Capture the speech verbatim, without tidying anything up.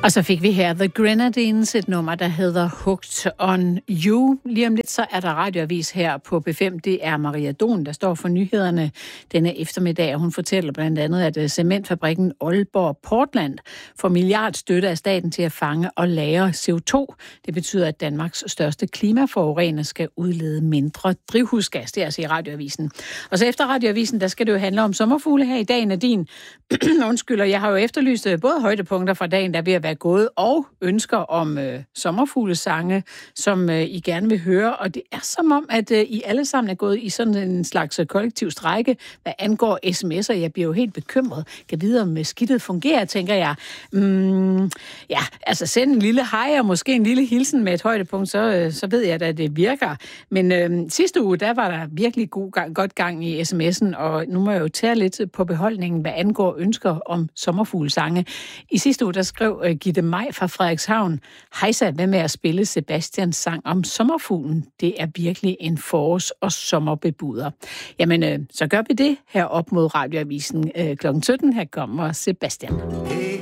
Og så fik vi her The Grenadines, et nummer, der hedder Hooked on You. Lige om lidt, så er der radioavis her på B fem. Det er Maria Don, der står for nyhederne denne eftermiddag. Hun fortæller blandt andet, at cementfabrikken Aalborg Portland får milliardstøtte af staten til at fange og lagre C O to. Det betyder, at Danmarks største klimaforurener skal udlede mindre drivhusgas. Det er altså i radioavisen. Og så efter radioavisen, der skal det jo handle om sommerfugle her i dag, Nadine. Undskylder, jeg har jo efterlyst både højdepunkter fra dagen, der er ved at være gået, og ønsker om øh, sommerfuglesange, som øh, I gerne vil høre. Og det er som om, at øh, I alle sammen er gået i sådan en slags kollektiv strejke, hvad angår sms'er. Jeg bliver jo helt bekymret. Kan vide, om skidtet fungerer, tænker jeg. Mm, ja, altså send en lille hej og måske en lille hilsen med et højdepunkt, så, øh, så ved jeg, at det virker. Men øh, sidste uge, der var der virkelig god gang, godt gang i sms'en, og nu må jeg jo tage lidt på beholdningen, hvad angår ønsker om sommerfuglesange. I sidste uge, der skrev uh, Gitte Maj fra Frederikshavn: Hejsa, hvad med at spille Sebastians sang om sommerfuglen? Det er virkelig en forårs- og sommerbebuder. Jamen, uh, så gør vi det her op mod radioavisen uh, klokken sytten. Her kommer Sebastian. Hey,